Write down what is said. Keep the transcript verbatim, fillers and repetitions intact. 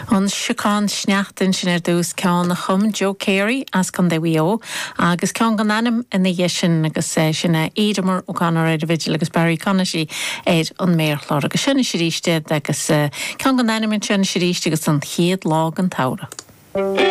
An siúcán sneachtain sin ar dús ceán na chum Joe Carey as gan dewio agus ceán gan anam in na dhéisin agus sinna éidirmar ó gan ar individual agus Barry Conashi éid an méirlár agus sinna siríiste agus ceán gan anam in sinna siríiste agus an chéad lá an taura.